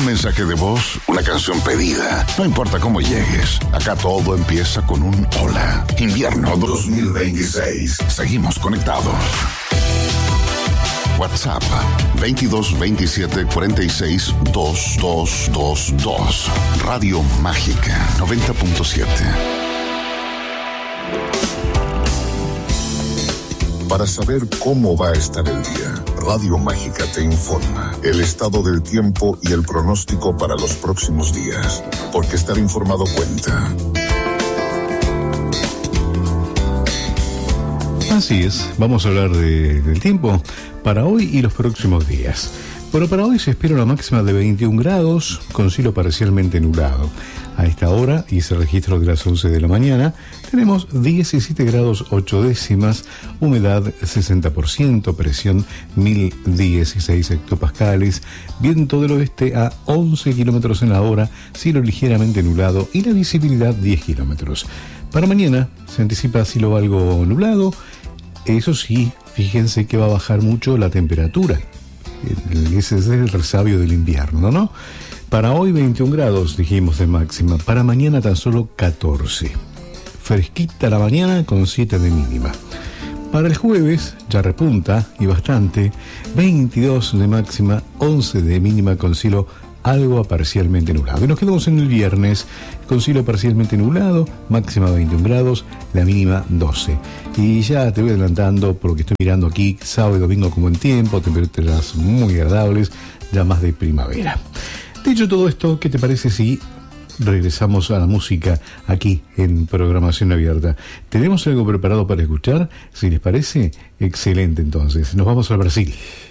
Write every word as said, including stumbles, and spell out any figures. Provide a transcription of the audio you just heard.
Un mensaje de voz, una canción pedida. No importa cómo llegues, acá todo empieza con un hola. Invierno dos mil veintiséis. Seguimos conectados. WhatsApp veintidós veintisiete cuarenta y seis veintidós veintidós. Radio Mágica noventa punto siete. Para saber cómo va a estar el día, Radio Mágica te informa el estado del tiempo y el pronóstico para los próximos días, porque estar informado cuenta. Así es, vamos a hablar de, del tiempo para hoy y los próximos días. Pero para hoy se espera una máxima de veintiún grados con cielo parcialmente nublado. A esta hora, y ese registro de las once de la mañana, tenemos diecisiete grados ocho décimas, humedad sesenta por ciento, presión mil dieciséis hectopascales, viento del oeste a once kilómetros en la hora, cielo ligeramente nublado y la visibilidad diez kilómetros. Para mañana se anticipa cielo algo nublado, eso sí, fíjense que va a bajar mucho la temperatura. Ese es el resabio del invierno, ¿no? Para hoy veintiún grados, dijimos, de máxima. Para mañana tan solo catorce. Fresquita la mañana con siete de mínima. Para el jueves, ya repunta y bastante. veintidós de máxima, once de mínima con cielo algo parcialmente nublado. Y nos quedamos en el viernes con cielo parcialmente nublado, máxima veintiún grados, la mínima doce. Y ya te voy adelantando porque estoy mirando aquí sábado y domingo con buen tiempo, temperaturas muy agradables, ya más de primavera. Dicho todo esto, ¿qué te parece si regresamos a la música aquí en Programación Abierta? ¿Tenemos algo preparado para escuchar? Si les parece, excelente entonces. Nos vamos al Brasil.